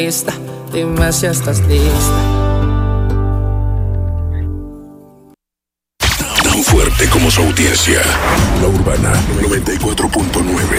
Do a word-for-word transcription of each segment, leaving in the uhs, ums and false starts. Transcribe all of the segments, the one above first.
Dime si estás lista. Tan fuerte como su audiencia. La Urbana noventa y cuatro punto nueve.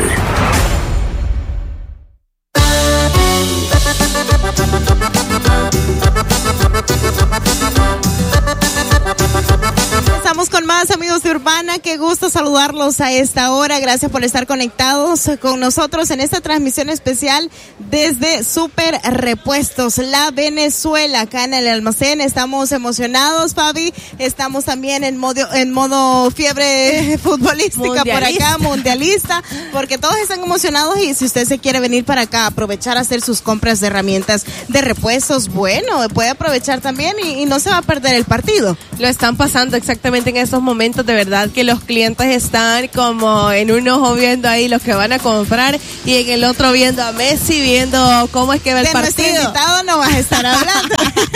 Estamos con más, amigos de Urbana. Qué gusto saludarlos a esta hora. Gracias por estar conectados con nosotros en esta transmisión especial desde Super Repuestos La Venezuela, acá en el almacén. Estamos emocionados, Fabi. Estamos también en modo, en modo fiebre futbolística por acá, mundialista, porque todos están emocionados. Y si usted se quiere venir para acá, aprovechar a hacer sus compras de herramientas de repuestos, bueno, puede aprovechar también y, y no se va a perder el partido. Lo están pasando exactamente en estos momentos, de verdad que los clientes están como en un ojo viendo ahí los que van a comprar y en el otro viendo a Messi, viendo cómo es que va el de partido. De nuestro invitado no vas a estar hablando.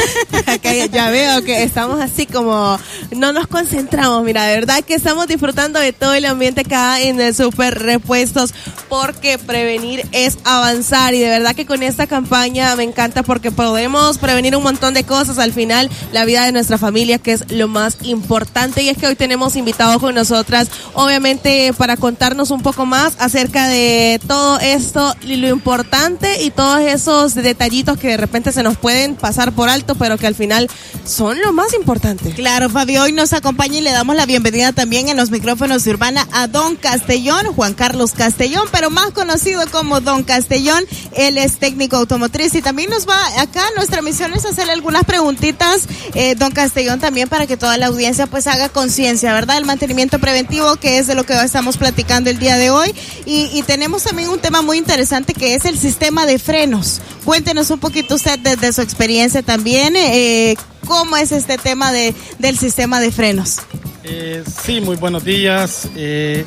Acá ya veo que estamos así como, no nos concentramos, mira, de verdad que estamos disfrutando de todo el ambiente acá en el Super Repuestos, porque prevenir es avanzar, y de verdad que con esta campaña me encanta porque podemos prevenir un montón de cosas, al final la vida de nuestra familia, que es lo más importante. Y es que hoy tenemos invitados con nosotras, obviamente para contarnos un poco más acerca de todo esto y lo importante y todos esos detallitos que de repente se nos pueden pasar por alto, pero que al final son lo más importante. Claro, Fabio, hoy nos acompaña y le damos la bienvenida también en los micrófonos de Urbana a Don Castellón, Juan Carlos Castellón, pero más conocido como Don Castellón. Él es técnico automotriz y también nos va acá, nuestra misión es hacerle algunas preguntitas, eh, Don Castellón, también para que toda la audiencia pues haga conciencia, ¿verdad? El mantenimiento preventivo, que es de lo que estamos platicando el día de hoy, y, y tenemos también un tema muy interesante que es el sistema de frenos. Cuéntenos un poquito usted desde su experiencia también, eh, ¿cómo es este tema de, del sistema de frenos? Eh, sí, muy buenos días. Eh,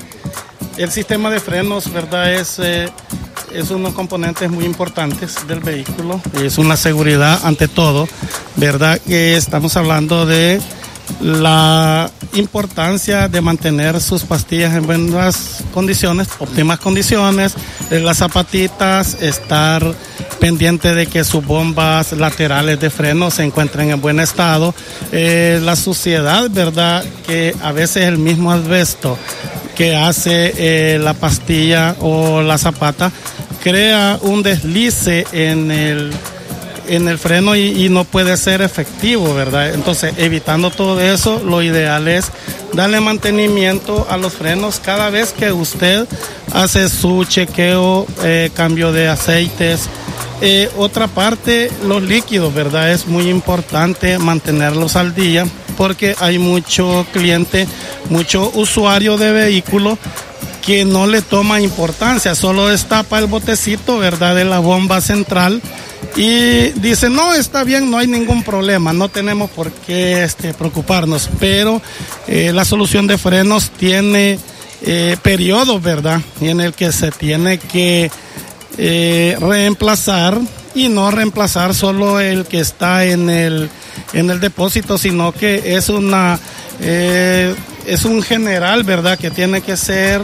el sistema de frenos, ¿verdad? Es, eh, es unos componentes muy importantes del vehículo, es una seguridad ante todo, ¿verdad? Que estamos hablando de la importancia de mantener sus pastillas en buenas condiciones, óptimas condiciones, de las zapatitas, estar pendiente de que sus bombas laterales de freno se encuentren en buen estado, eh, la suciedad, ¿verdad? Que a veces el mismo asbesto que hace eh, la pastilla o la zapata crea un deslice en el en el freno y, y no puede ser efectivo, ¿verdad? Entonces, evitando todo eso, lo ideal es darle mantenimiento a los frenos cada vez que usted hace su chequeo, eh, cambio de aceites. Eh, otra parte, los líquidos, ¿verdad? Es muy importante mantenerlos al día porque hay mucho cliente, mucho usuario de vehículo que no le toma importancia, solo destapa el botecito, ¿verdad? De la bomba central y dice, no, está bien, no hay ningún problema, no tenemos por qué este, preocuparnos, pero eh, la solución de frenos tiene eh, periodos, ¿verdad? En el que se tiene que eh, reemplazar, y no reemplazar solo el que está en el, en el depósito, sino que es una, eh, es un general, ¿verdad? Que tiene que ser,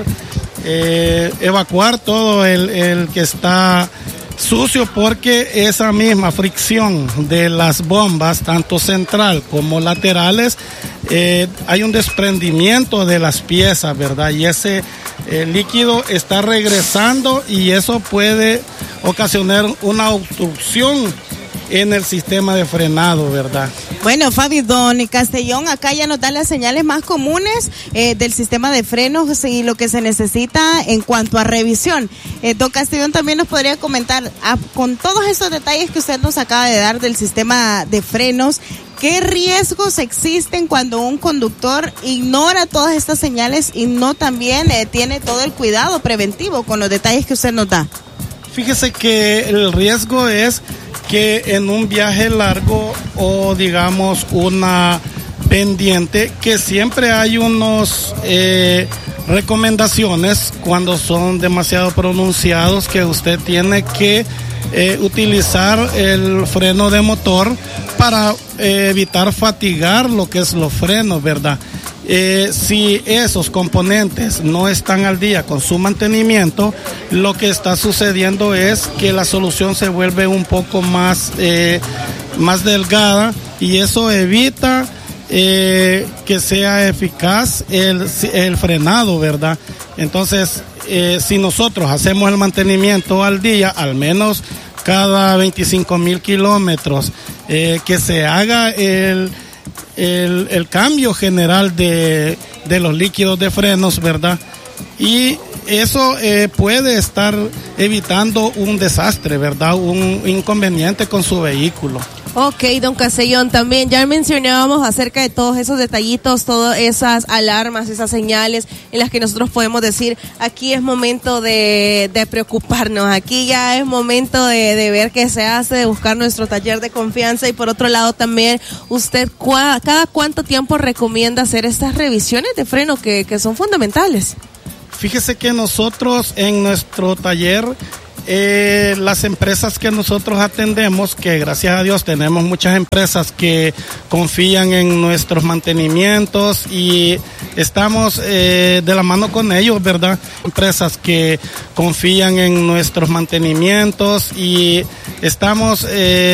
eh, evacuar todo el, el que está sucio, porque esa misma fricción de las bombas, tanto central como laterales, eh, hay un desprendimiento de las piezas, ¿verdad? Y ese eh, líquido está regresando y eso puede ocasionar una obstrucción en el sistema de frenado, ¿verdad? Bueno, Fabi, Don Castellón, acá ya nos dan las señales más comunes eh, del sistema de frenos y lo que se necesita en cuanto a revisión. Eh, Don Castellón también nos podría comentar, ah, con todos estos detalles que usted nos acaba de dar del sistema de frenos, ¿qué riesgos existen cuando un conductor ignora todas estas señales y no también eh, tiene todo el cuidado preventivo con los detalles que usted nos da? Fíjese que el riesgo es que en un viaje largo o digamos una pendiente, que siempre hay unos eh, recomendaciones cuando son demasiado pronunciados, que usted tiene que eh, utilizar el freno de motor para eh, evitar fatigar lo que es los frenos, ¿verdad? Eh, si esos componentes no están al día con su mantenimiento, lo que está sucediendo es que la solución se vuelve un poco más, eh, más delgada y eso evita eh, que sea eficaz el, el frenado, ¿verdad? Entonces, eh, si nosotros hacemos el mantenimiento al día, al menos cada veinticinco mil kilómetros, eh, que se haga el El, el cambio general de, de los líquidos de frenos, ¿verdad? Y eso eh, puede estar evitando un desastre, ¿verdad? Un inconveniente con su vehículo. Ok, don Castellón, también ya mencionábamos acerca de todos esos detallitos, todas esas alarmas, esas señales en las que nosotros podemos decir, aquí es momento de, de preocuparnos, aquí ya es momento de, de ver qué se hace, de buscar nuestro taller de confianza. Y por otro lado también, usted cua, cada cuánto tiempo recomienda hacer estas revisiones de freno que, que son fundamentales. Fíjese que nosotros en nuestro taller, Eh, las empresas que nosotros atendemos, que gracias a Dios tenemos muchas empresas que confían en nuestros mantenimientos y estamos eh, de la mano con ellos, ¿verdad? Empresas que confían en nuestros mantenimientos y estamos eh,